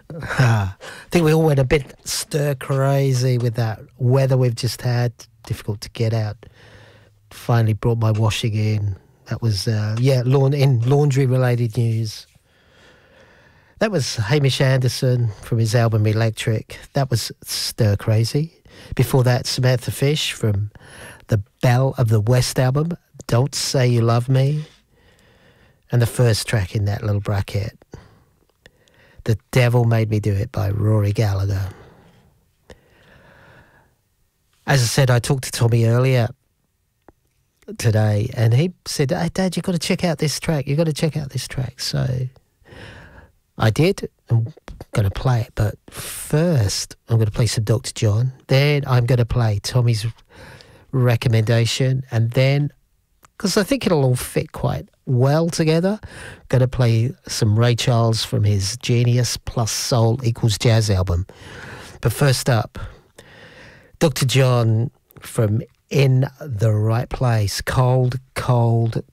I think we all went a bit stir crazy with that weather we've just had. Difficult to get out. Finally brought my washing in. That was, laundry related news. That was Hamish Anderson from his album Electric. That was stir crazy. Before that, Samantha Fish from the Belle of the West album, Don't Say You Love Me. And the first track in that little bracket, The Devil Made Me Do It by Rory Gallagher. As I said, I talked to Tommy earlier today, and he said, "Hey, Dad, you've got to check out this track. You've got to check out this track." So I did. I'm going to play it. But first, I'm going to play some Dr. John. Then I'm going to play Tommy's recommendation. And then, because I think it'll all fit quite well together, going to play some Ray Charles from his Genius plus Soul equals Jazz album. But first up, Dr. John from In the Right Place. Cold, cold,